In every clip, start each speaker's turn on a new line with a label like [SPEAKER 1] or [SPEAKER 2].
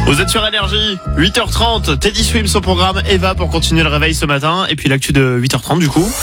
[SPEAKER 1] Vous êtes sur Énergie, 8h30, Teddy Swims au programme, Eva pour continuer le réveil ce matin, et puis l'actu de 8h30 du coup.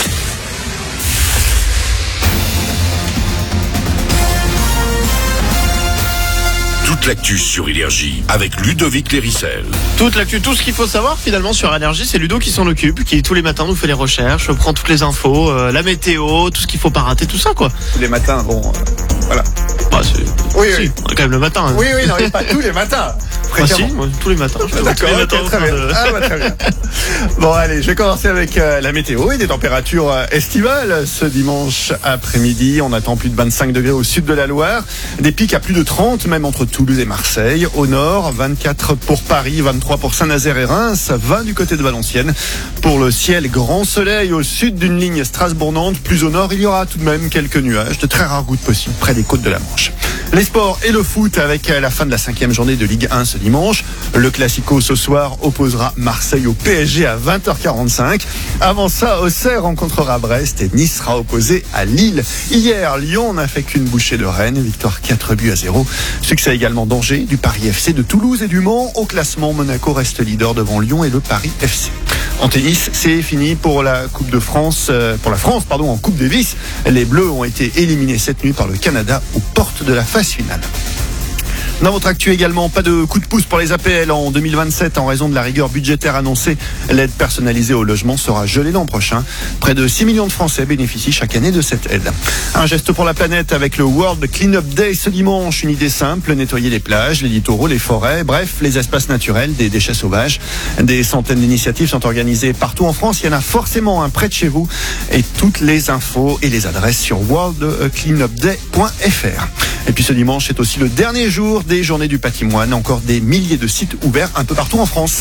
[SPEAKER 2] Toute l'actu sur Énergie avec Ludovic Lérissel.
[SPEAKER 1] Toute l'actu, tout ce qu'il faut savoir finalement sur Énergie, c'est Ludo qui s'en occupe, qui tous les matins nous fait les recherches, prend toutes les infos, la météo, tout ce qu'il faut pas rater, tout ça quoi.
[SPEAKER 3] Tous les matins, voilà.
[SPEAKER 1] Bah,
[SPEAKER 3] Oui.
[SPEAKER 1] quand même le matin. Hein.
[SPEAKER 3] Oui, non, mais pas tous les matins.
[SPEAKER 1] Ah si, tous les matins.
[SPEAKER 3] D'accord, très bien. Très bien. Bon, allez, je vais commencer avec la météo et des températures estivales. Ce dimanche après-midi, on attend plus de 25 degrés au sud de la Loire. Des pics à plus de 30, même entre Toulouse et Marseille. Au nord, 24 pour Paris, 23 pour Saint-Nazaire et Reims, 20 du côté de Valenciennes. Pour le ciel, grand soleil au sud d'une ligne Strasbourg-Nantes. Plus au nord, il y aura tout de même quelques nuages, de très rares gouttes possibles près des côtes de la Manche. Les sports et le foot avec la fin de la 5e journée de Ligue 1 ce dimanche. Le Classico ce soir opposera Marseille au PSG à 20h45. Avant ça, Auxerre rencontrera Brest et Nice sera opposé à Lille. Hier, Lyon n'a fait qu'une bouchée de Rennes, victoire 4-0. Succès également d'Angers, du Paris FC, de Toulouse et du Mans. Au classement, Monaco reste leader devant Lyon et le Paris FC. En tennis, c'est fini pour la Coupe de France, en Coupe Davis. Les Bleus ont été éliminés cette nuit par le Canada aux portes de la phase finale. Dans votre actu également, pas de coup de pouce pour les APL en 2027 en raison de la rigueur budgétaire annoncée. L'aide personnalisée au logement sera gelée l'an prochain. Près de 6 millions de Français bénéficient chaque année de cette aide. Un geste pour la planète avec le World Cleanup Day ce dimanche. Une idée simple, nettoyer les plages, les littoraux, les forêts, bref, les espaces naturels, des déchets sauvages. Des centaines d'initiatives sont organisées partout en France. Il y en a forcément un près de chez vous. Et toutes les infos et les adresses sur worldcleanupday.fr. Et puis ce dimanche, c'est aussi le dernier jour des Journées du patrimoine. Encore des milliers de sites ouverts un peu partout en France.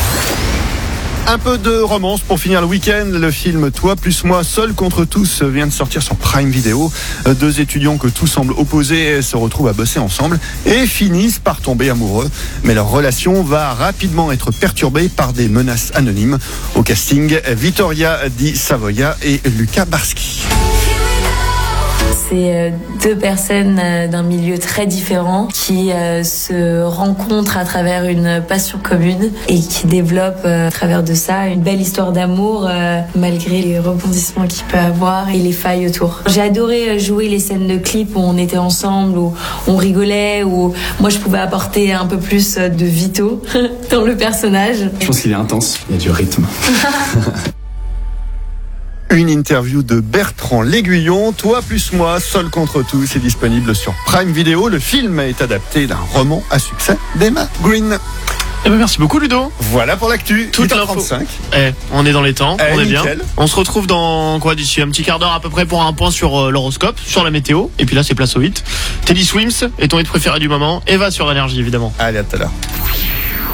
[SPEAKER 3] Un peu de romance pour finir le week-end. Le film Toi plus moi, seul contre tous vient de sortir sur Prime Video. Deux étudiants que tout semble opposés se retrouvent à bosser ensemble et finissent par tomber amoureux. Mais leur relation va rapidement être perturbée par des menaces anonymes. Au casting, Vittoria Di Savoia et Luca Barski.
[SPEAKER 4] C'est deux personnes d'un milieu très différent qui se rencontrent à travers une passion commune et qui développent à travers de ça une belle histoire d'amour malgré les rebondissements qu'il peut avoir et les failles autour. J'ai adoré jouer les scènes de clip où on était ensemble, où on rigolait, où moi je pouvais apporter un peu plus de Vito dans le personnage.
[SPEAKER 5] Je pense qu'il est intense, il y a du rythme.
[SPEAKER 3] Une interview de Bertrand L'Aiguillon, Toi plus moi, seul contre tous, est disponible sur Prime Video. Le film est adapté d'un roman à succès d'Emma Green.
[SPEAKER 1] Eh ben merci beaucoup Ludo.
[SPEAKER 3] Voilà pour l'actu.
[SPEAKER 1] Toute l'info.
[SPEAKER 3] 8h35.
[SPEAKER 1] On est dans les temps, on est
[SPEAKER 3] nickel.
[SPEAKER 1] bien. On se retrouve dans d'ici un petit quart d'heure à peu près pour un point sur l'horoscope, sur la météo. Et puis là c'est place au 8. Teddy Swims est ton hit préféré du moment. Eva sur Énergie évidemment.
[SPEAKER 3] Allez, à tout à l'heure.